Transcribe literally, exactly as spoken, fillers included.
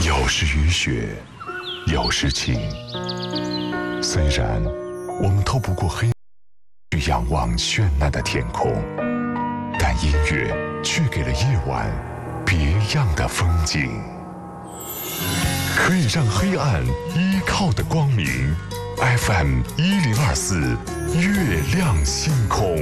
有时雨雪，有时晴。虽然我们透不过黑去仰望绚烂的天空，但音乐却给了夜晚别样的风景。可以让黑暗依靠的光明 ，F M 一零二四，月亮星空。